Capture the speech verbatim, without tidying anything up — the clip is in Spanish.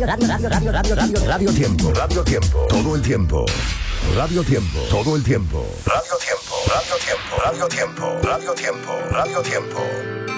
radio, radio, radio, radio, radio, radio, radio Tiempo, Radio Tiempo, todo el tiempo. Radio Tiempo, todo el tiempo. Radio Tiempo, Radio Tiempo, Radio Tiempo, Radio Tiempo, Radio Tiempo.